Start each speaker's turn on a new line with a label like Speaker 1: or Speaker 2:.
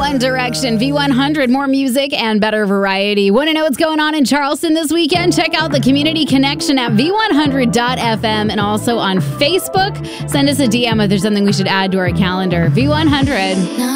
Speaker 1: One Direction, V100, more music and better variety. Want to know what's going on in Charleston this weekend? Check out the Community Connection at V100.fm and also on Facebook. Send us a DM if there's something we should add to our calendar. V100.